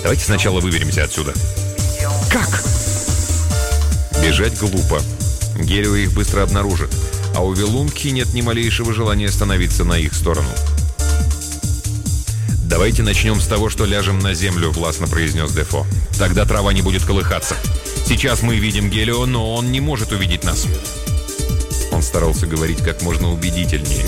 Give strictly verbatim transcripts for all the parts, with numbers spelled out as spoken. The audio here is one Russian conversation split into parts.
Давайте сначала выберемся отсюда. Как? Бежать глупо. Гелио их быстро обнаружит. А у Велунки нет ни малейшего желания становиться на их сторону. «Давайте начнем с того, что ляжем на землю», — властно произнес Дефо. «Тогда трава не будет колыхаться. Сейчас мы видим Гелио, но он не может увидеть нас». Он старался говорить как можно убедительнее.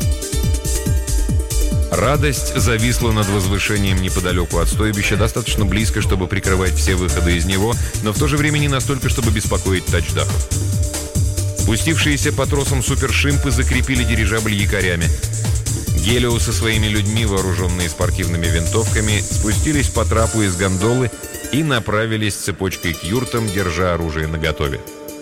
Радость зависла над возвышением неподалеку от стойбища, достаточно близко, чтобы прикрывать все выходы из него, но в то же время не настолько, чтобы беспокоить тачдахов. Спустившиеся по тросам супершимпы закрепили дирижабль якорями. Гелио со своими людьми, вооруженные спортивными винтовками, спустились по трапу из гондолы и направились цепочкой к юртам, держа оружие наготове.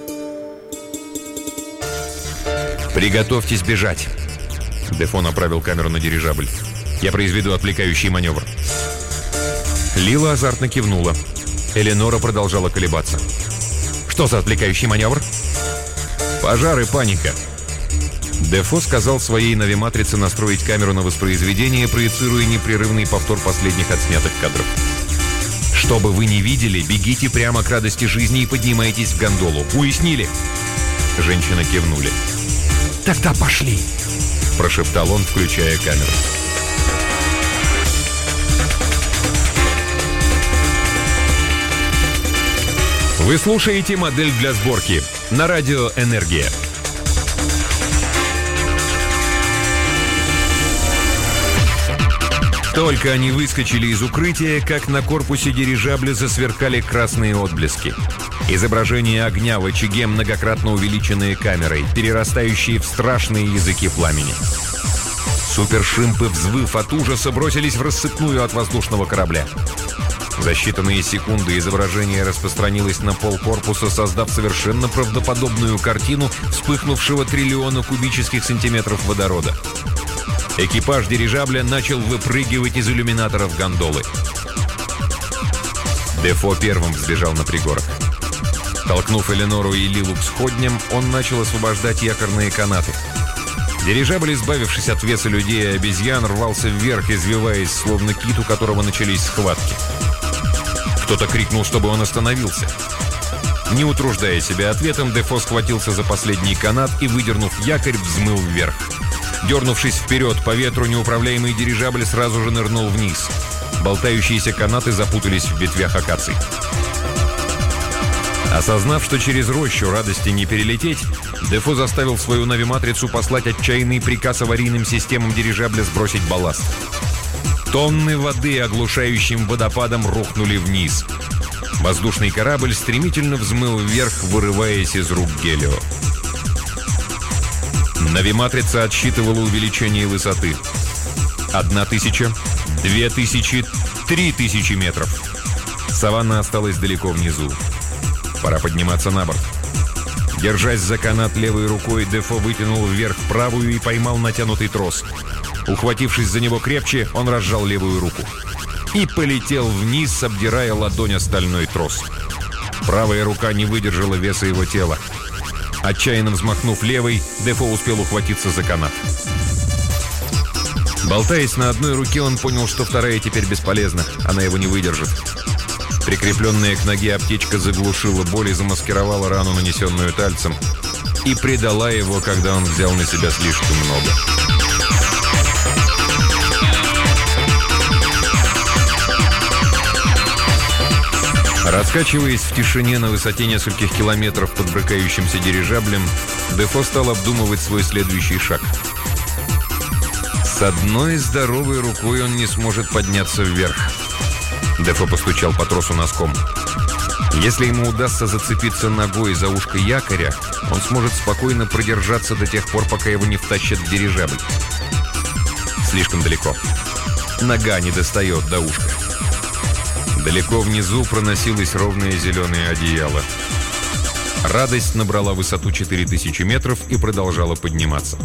«Приготовьтесь бежать!» Дефо направил камеру на дирижабль. «Я произведу отвлекающий маневр». Лила азартно кивнула. Эленора продолжала колебаться. «Что за отвлекающий маневр?» «Пожар и паника». Дефо сказал своей навиматрице настроить камеру на воспроизведение, проецируя непрерывный повтор последних отснятых кадров. «Что бы вы ни видели, бегите прямо к радости жизни и поднимайтесь в гондолу. Уяснили?» Женщины кивнули. «Тогда пошли!» – прошептал он, включая камеру. Вы слушаете «Модель для сборки» на радио «Энергия». Только они выскочили из укрытия, как на корпусе дирижабля засверкали красные отблески. Изображение огня в очаге, многократно увеличенные камерой, перерастающие в страшные языки пламени. Супершимпы, взвыв от ужаса, бросились в рассыпную от воздушного корабля. За считанные секунды изображение распространилось на пол корпуса, создав совершенно правдоподобную картину вспыхнувшего триллиона кубических сантиметров водорода. Экипаж дирижабля начал выпрыгивать из иллюминаторов гондолы. Дефо первым взбежал на пригорок. Толкнув Эленору и Лилу к сходням, он начал освобождать якорные канаты. Дирижабль, избавившись от веса людей и обезьян, рвался вверх, извиваясь, словно кит, у которого начались схватки. Кто-то крикнул, чтобы он остановился. Не утруждая себя ответом, Дефо схватился за последний канат и, выдернув якорь, взмыл вверх. Дернувшись вперед по ветру, неуправляемый дирижабль сразу же нырнул вниз. Болтающиеся канаты запутались в ветвях акаций. Осознав, что через рощу радости не перелететь, Дефо заставил свою навиматрицу послать отчаянный приказ аварийным системам дирижабля сбросить балласт. Тонны воды оглушающим водопадом рухнули вниз. Воздушный корабль стремительно взмыл вверх, вырываясь из рук Гелио. Навиматрица отсчитывала увеличение высоты. Одна тысяча, две тысячи, три тысячи метров. Саванна осталась далеко внизу. Пора подниматься на борт. Держась за канат левой рукой, Дефо вытянул вверх правую и поймал натянутый трос. Ухватившись за него крепче, он разжал левую руку. И полетел вниз, обдирая ладонь о стальной трос. Правая рука не выдержала веса его тела. Отчаянно взмахнув левой, Дефо успел ухватиться за канат. Болтаясь на одной руке, он понял, что вторая теперь бесполезна. Она его не выдержит. Прикрепленная к ноге аптечка заглушила боль и замаскировала рану, нанесенную Тальцем, и предала его, когда он взял на себя слишком много. Раскачиваясь в тишине на высоте нескольких километров под брыкающимся дирижаблем, Дефо стал обдумывать свой следующий шаг. С одной здоровой рукой он не сможет подняться вверх. Дефо постучал по тросу носком. Если ему удастся зацепиться ногой за ушко якоря, он сможет спокойно продержаться до тех пор, пока его не втащат в дирижабль. Слишком далеко. Нога не достает до ушка. Далеко внизу проносилось ровное зеленое одеяло. Радость набрала высоту четыре тысячи метров и продолжала подниматься.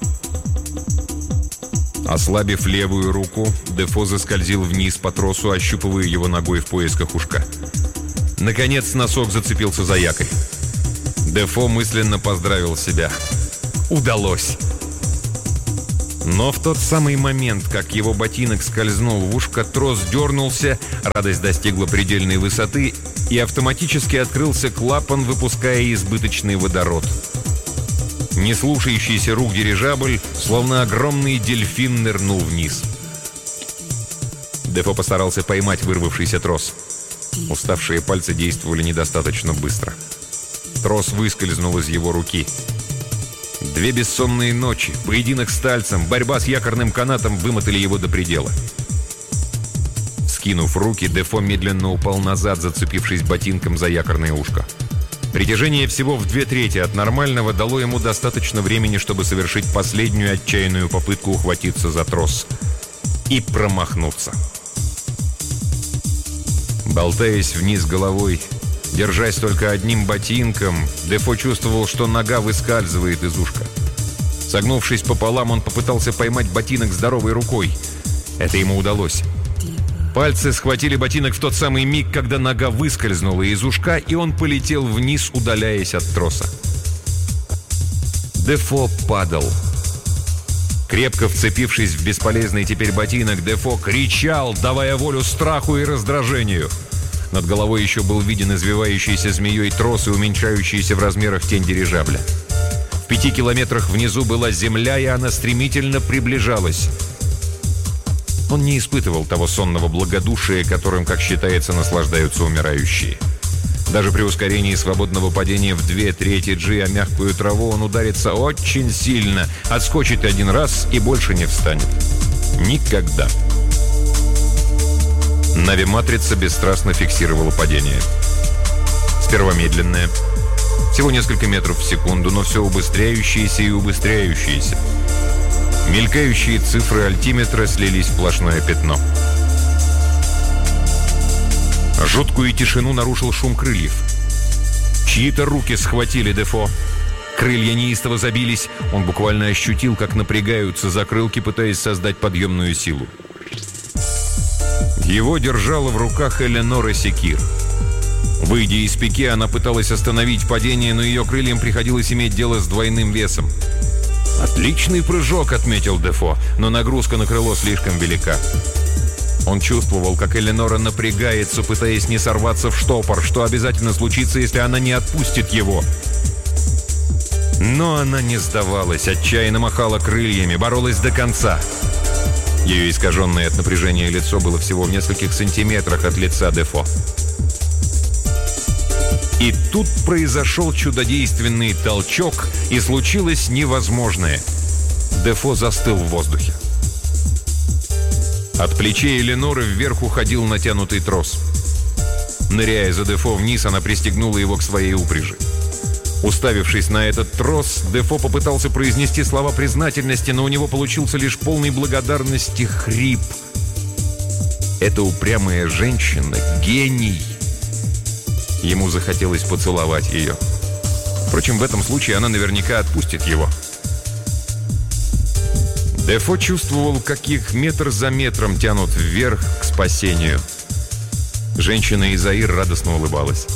Ослабив левую руку, Дефо заскользил вниз по тросу, ощупывая его ногой в поисках ушка. Наконец носок зацепился за якорь. Дефо мысленно поздравил себя. Удалось! Но в тот самый момент, как его ботинок скользнул в ушко, трос дернулся, радость достигла предельной высоты, и автоматически открылся клапан, выпуская избыточный водород. Не слушающийся рук дирижабль, словно огромный дельфин, нырнул вниз. Дефо постарался поймать вырвавшийся трос. Уставшие пальцы действовали недостаточно быстро. Трос выскользнул из его руки. Две бессонные ночи, поединок с Тальцем, борьба с якорным канатом вымотали его до предела. Скинув руки, Дефо медленно упал назад, зацепившись ботинком за якорное ушко. Притяжение всего в две трети от нормального дало ему достаточно времени, чтобы совершить последнюю отчаянную попытку ухватиться за трос. И промахнуться. Болтаясь вниз головой, держась только одним ботинком, Дефо чувствовал, что нога выскальзывает из ушка. Согнувшись пополам, он попытался поймать ботинок здоровой рукой. Это ему удалось. Пальцы схватили ботинок в тот самый миг, когда нога выскользнула из ушка, и он полетел вниз, удаляясь от троса. Дефо падал. Крепко вцепившись в бесполезный теперь ботинок, Дефо кричал, давая волю страху и раздражению. Над головой еще был виден извивающийся змеей трос и уменьшающийся в размерах тень дирижабля. В пяти километрах внизу была земля, и она стремительно приближалась. Он не испытывал того сонного благодушия, которым, как считается, наслаждаются умирающие. Даже при ускорении свободного падения в две трети джи о мягкую траву он ударится очень сильно, отскочит один раз и больше не встанет. Никогда. Нави-матрица бесстрастно фиксировала падение. Сперва медленное. Всего несколько метров в секунду, но все убыстряющееся и убыстряющееся. Мелькающие цифры альтиметра слились в сплошное пятно. Жуткую тишину нарушил шум крыльев. Чьи-то руки схватили Дефо. Крылья неистово забились. Он буквально ощутил, как напрягаются закрылки, пытаясь создать подъемную силу. Его держала в руках Эленора Секир. Выйдя из пике, она пыталась остановить падение, но ее крыльям приходилось иметь дело с двойным весом. «Отличный прыжок», — отметил Дефо, но нагрузка на крыло слишком велика. Он чувствовал, как Эленора напрягается, пытаясь не сорваться в штопор, что обязательно случится, если она не отпустит его. Но она не сдавалась, отчаянно махала крыльями, боролась до конца. Ее искаженное от напряжения лицо было всего в нескольких сантиметрах от лица Дефо. И тут произошел чудодейственный толчок, и случилось невозможное. Дефо застыл в воздухе. От плечей Эленоры вверх уходил натянутый трос. Ныряя за Дефо вниз, она пристегнула его к своей упряжи. Уставившись на этот трос, Дефо попытался произнести слова признательности, но у него получился лишь полный благодарности хрип. Эта упрямая женщина — гений. Ему захотелось поцеловать ее. Впрочем, в этом случае она наверняка отпустит его. Дефо чувствовал, как их метр за метром тянут вверх к спасению. Женщина Изаир радостно улыбалась.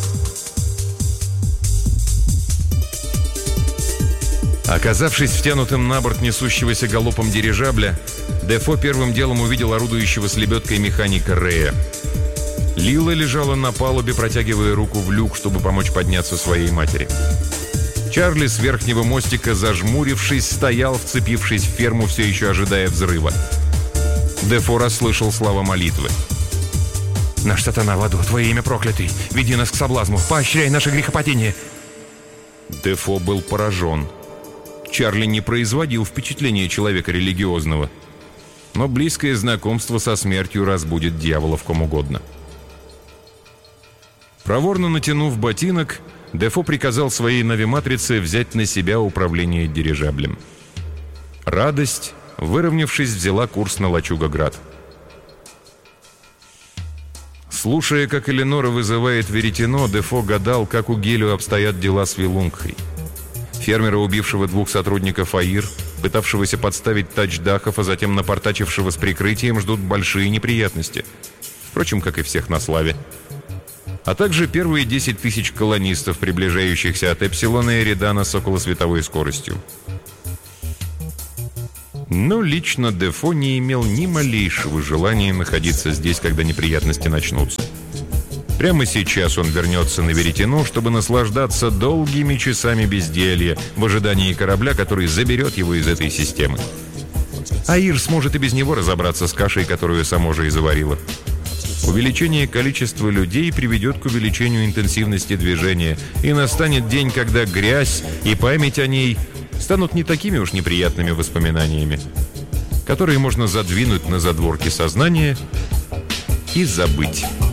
Оказавшись втянутым на борт несущегося галопом дирижабля, Дефо первым делом увидел орудующего с лебедкой механика Рея. Лила лежала на палубе, протягивая руку в люк, чтобы помочь подняться своей матери. Чарли с верхнего мостика, зажмурившись, стоял, вцепившись в ферму, все еще ожидая взрыва. Дефо расслышал слова молитвы. «Наш сатана в аду, твое имя проклятый, веди нас к соблазну, поощряй наше грехопадение». Дефо был поражен. Чарли не производил впечатления человека религиозного. Но близкое знакомство со смертью разбудит дьявола в ком угодно. Проворно натянув ботинок, Дефо приказал своей нави-матрице взять на себя управление дирижаблем. Радость, выровнявшись, взяла курс на Лачуга-Град. Слушая, как Эленора вызывает веретено, Дефо гадал, как у Гелио обстоят дела с Вилунгхой. Фермера, убившего двух сотрудников АИР, пытавшегося подставить тачдахов, а затем напортачившего с прикрытием, ждут большие неприятности. Впрочем, как и всех на Славе. А также первые десять тысяч колонистов, приближающихся от Эпсилона и Эридана с околосветовой скоростью. Но лично Дефо не имел ни малейшего желания находиться здесь, когда неприятности начнутся. Прямо сейчас он вернется на Веретено, чтобы наслаждаться долгими часами безделья в ожидании корабля, который заберет его из этой системы. Аир сможет и без него разобраться с кашей, которую само же и заварила. Увеличение количества людей приведет к увеличению интенсивности движения, и настанет день, когда грязь и память о ней станут не такими уж неприятными воспоминаниями, которые можно задвинуть на задворки сознания и забыть.